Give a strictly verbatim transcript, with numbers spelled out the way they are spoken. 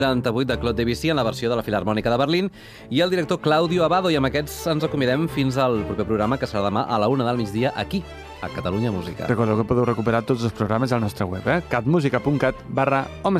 quaranta-vuit de Claude Debussy en la versió de la Filharmònica de Berlín i el director Claudio Abbado, i amb aquests ens acomidem fins al proper programa, que serà demà a la una del migdia aquí, a Catalunya Música. Recordeu que podeu recuperar tots els programes al nostre web, eh? catmusica punt cat barra home